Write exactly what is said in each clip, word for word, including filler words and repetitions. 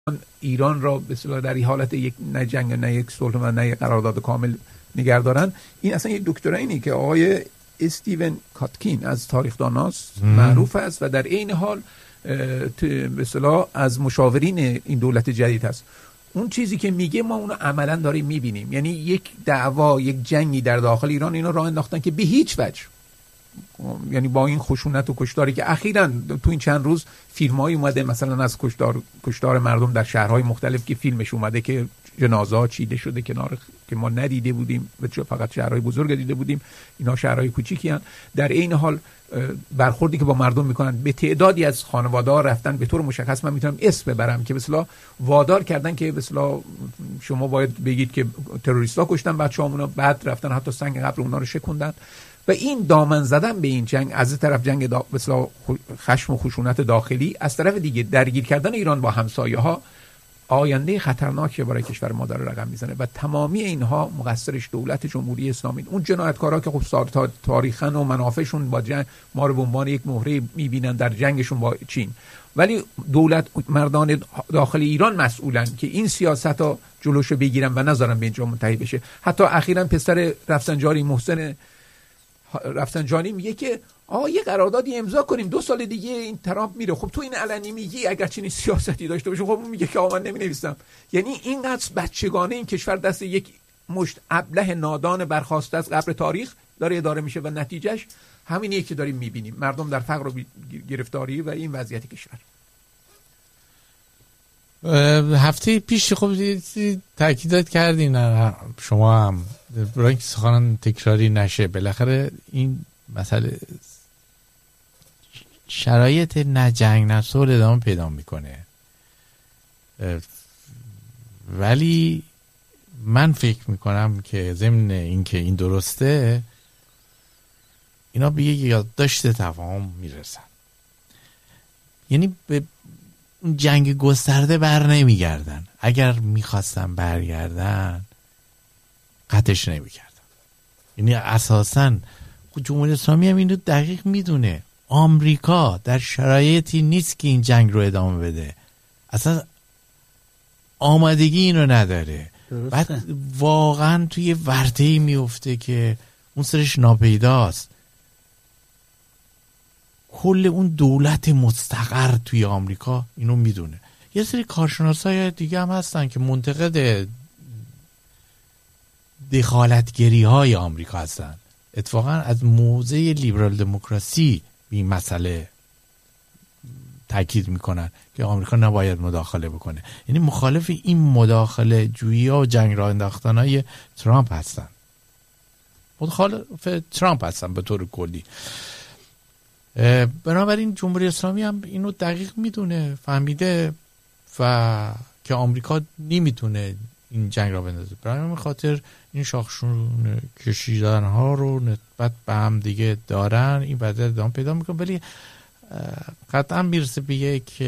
ایران را به اصطلاح در حالت یک نه جنگ نه یک صلح و نه یک قرارداد کامل نگه دارن. این اصلا یک دکترینی که آقای استیون کاتکین از تاریخ‌داناست معروف است و در عین حال به اصطلاح از مشاورین این دولت جدید هست. اون چیزی که میگه ما اونو عملا داریم میبینیم. یعنی یک دعوا، یک جنگی در داخل ایران اینا راه انداختن که به هیچ وجه، یعنی با این خشونت و کشتاری که اخیراً تو این چند روز فیلم‌هایی اومده مثلا از کشتار کشتار مردم در شهرهای مختلف که فیلمش اومده که جنازه‌ها چیده شده کنار که ما ندیده بودیم و فقط شهرهای بزرگ دیده بودیم، اینا شهرهای کوچیکی هستند. در این حال برخوردی که با مردم میکنن، به تعدادی از خانواده‌ها رفتن به طور مشخص من میتونم اسم ببرم که به اصطلاح وادار کردن که به اصطلاح شما باید بگید که تروریست‌ها کشتن بچه‌هامونو، بعد رفتن حتی سنگ قبر اونها رو شکوندن. و این دامن زدن به این جنگ از طرف جنگ دا... مثلا خشم و خشونت داخلی، از طرف دیگه درگیر کردن ایران با همسایه‌ها آینده خطرناکی برای کشور ما داره رقم میزنه و تمامی اینها مقصرش دولت جمهوری اسلامی. اون جنایتکارا که خب تاریخاً و منافعشون با جنگ ما رو به عنوان یک مهره میبینن در جنگشون با چین، ولی دولت مردان داخل ایران مسئولن که این سیاست‌ها جلوشو بگیرن و نذارن به اینجا منتهی بشه. حتی اخیراً پسر رفسنجانی محسن رفسنجانی میگه که آقا یه قراردادی امضا کنیم دو سال دیگه این ترامپ میره. خب تو این علنی میگی اگر چنین سیاستی داشته باشه، خب اون میگه که آقا من نمینویسم. یعنی اینقدر بچگانه این کشور دست یک مشت ابله نادان برخاسته از قبر تاریخ داره اداره میشه و نتیجهش همینیه که داریم میبینیم، مردم در فقر و گرفتاری و این وضعیت کشور. هفته پیش خب تاکیدات کردین شما هم برای اینکه سخنان تکراری نشه، بالاخره این مسئله شرایط نه جنگ نه صلح ادامه پیدا میکنه، ولی من فکر میکنم که ضمن اینکه این درسته اینا به یک یادداشت تفاهم میرسن. یعنی به جنگ گسترده بر نمیگردن، اگر میخواستن برگردن قطعش نمیکردن. یعنی اساساً جمهوری اسلامی هم اینو دقیق میدونه، آمریکا در شرایطی نیست که این جنگ رو ادامه بده، اصلا آمادگی اینو نداره. بعد واقعا توی ورطه‌ای میفته که اون سرش ناپیداست. کل اون دولت مستقر توی آمریکا اینو میدونه. یه سری کارشناسای دیگه هم هستن که منتقد دخالتگری های آمریکا هستن، اتفاقا از موضع لیبرال دموکراسی به این مسئله تاکید میکنن که آمریکا نباید مداخله بکنه. یعنی مخالف این مداخله جویی ها و جنگ راه انداختن های ترامپ هستن، مخالف ترامپ هستن به طور کلی. بنابراین جمهوری اسلامی هم اینو دقیق میدونه، فهمیده و که آمریکا نمیتونه این جنگ را بندازه. برای همین خاطر این شاخشون کشیدن ها رو نسبت به هم دیگه دارن، این وضعیت ادامه پیدا میکنه، ولی قطعا میرسه به یک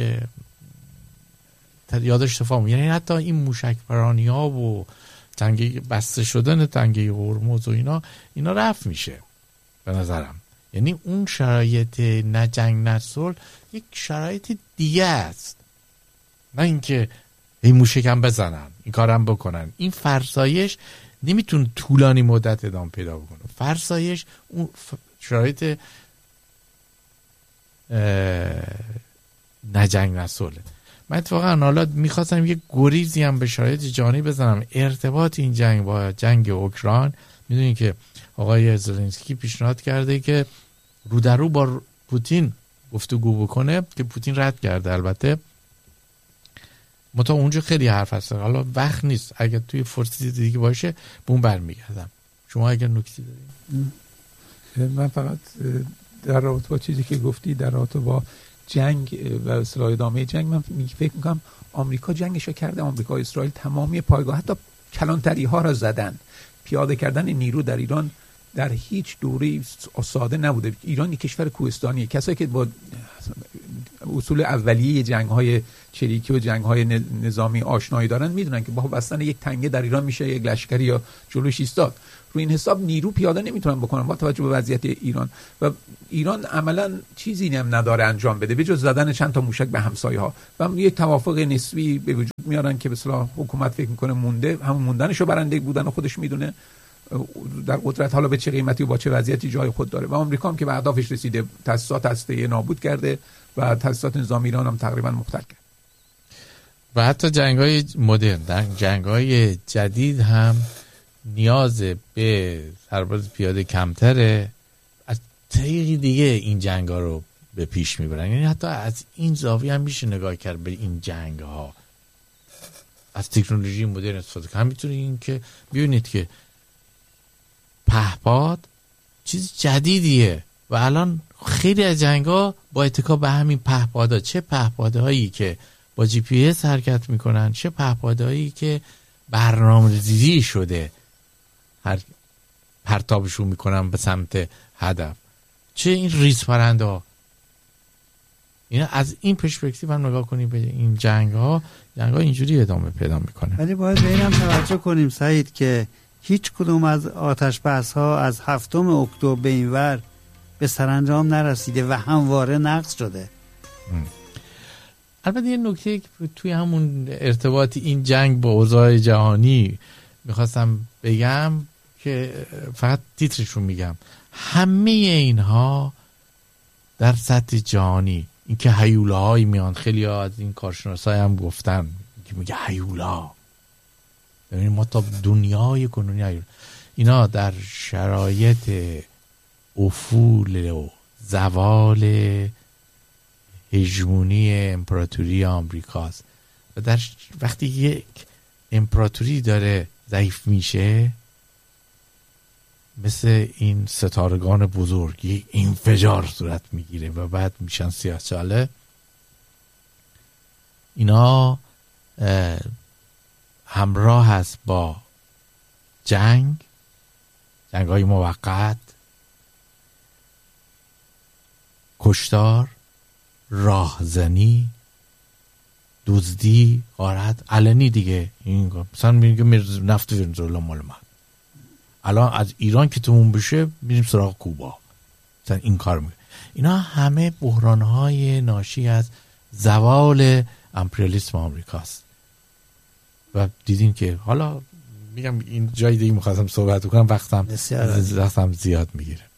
یادش تفاهم. یعنی حتی این موشک پرانی ها و تنگه بسته شدن تنگه هرمز و اینا اینا رفع میشه به نظرم. یعنی اون شرایط نه جنگ نه صلح یک شرایط دیگه است، نه اینکه این موشک هم بزنن این کارم بکنن. این فرسایش نمیتونه طولانی مدت ادامه پیدا بکنه. فرسایش اون شرایط نه جنگ نه صلح. من اتفاقا حالا میخواستم یک گریزی هم به شرایط جهانی بزنم، ارتباط این جنگ با جنگ اوکراین. میدونید که آقای زلنسکی پیشنهاد کرده که رو در رو با پوتین گفتگو بکنه که پوتین رد کرده. البته متا اونجا خیلی حرف هست، حالا وقت نیست، اگر توی فرصتی دیگه باشه به اون برمیگردم. شما اگر نکتی دارید؟ من فقط در رابطه با چیزی که گفتی در رابطه با جنگ و اصلاح ادامه جنگ، من فکر میکنم آمریکا جنگشو کرده. آمریکا و اسرائیل تمامی پایگاه حتی کلانتری ها را زدن. پیاده کردن نیرو در ایران در هیچ دوره ساده نبوده. ایران یک کشور کوهستانیه. کسایی که با اصول اولیه جنگ‌های چریکی و جنگ‌های نظامی آشنایی دارن، میدونن که با بستن یک تنگه در ایران میشه یک لشکری یا جلوش ایستاد. رو این حساب نیرو پیاده نمیتونن بکنن با توجه به وضعیت ایران، و ایران عملا چیزی هم نداره انجام بده به جز زدن چند تا موشک به همسایه‌ها و یه توافق نسبی به وجود میارن که به اصطلاح حکومت فکر میکنه مونده، همون موندنشو برنده بودن و خودش میدونه در قدرت، حالا به چه قیمتی و با چه وضعیتی جای خود داره. و آمریکا هم که به اهدافش رسیده، تاسیسات هسته‌ای نابود کرده و تاسیسات نظامی ایران هم تقریبا مختل کرد. و حتی جنگ‌های مدرن، جنگ‌های جدید هم نیاز به سرباز پیاده کمتره، از طریق دیگه این جنگ‌ها رو به پیش میبرن. یعنی حتی از این زاویه هم میشه نگاه کرد به این جنگ‌ها، از تکنولوژی مدرن استفاده کنید. همینطوری این که ببینید که پهپاد چیز جدیدیه و الان خیلی از جنگ‌ها با اتکا به همین پهپادها، چه پهپادهایی که با جی پی اس حرکت میکنن، چه پهپادهایی که برنامه‌ریزی شده هر پرتابشون میکنن به سمت هدف، چه این ریز پرنده ها. اینا از این پرسپکتیو هم نگاه کنیم به این جنگ ها، جنگ ها اینجوری ادامه پیدا میکنه. ولی باید به اینم توجه کنیم سعید که هیچ کدوم از آتش بس ها از هفتم اکتبر به این ور به سرانجام نرسیده و همواره نقض شده. ام. البته یه نکته توی همون ارتباط این جنگ با اوضاع جهانی میخواستم بگم که فقط تیترشون میگم، همه اینها در سطح جهانی، این که هیولاهایی میان، خیلی ها از این کارشناسای هم گفتن که میگه هیولا، ببینید ما تا دنیای کنونی هیولا، اینا در شرایط افول و زوال هژمونی امپراتوری آمریکاست و در وقتی یک امپراتوری داره ضعیف میشه، مثل این ستارگان بزرگ یک انفجار صورت میگیره و بعد میشن سیاه‌چاله. اینا همراه هست با جنگ، جنگ های موقت، کشتار، راهزنی، دزدی، غارت علنی دیگه. این مثلا میگه نفت ونزوئلا مال من، الان از ایران که تموم بشه میریم سراغ کوبا، مثلا این کار میگه. اینا همه بحران‌های ناشی از زوال امپریالیسم آمریکاست و دیدین که حالا میگم این جای دیگه میخواستم صحبت کنم، وقتم وقتم زیاد میگیره.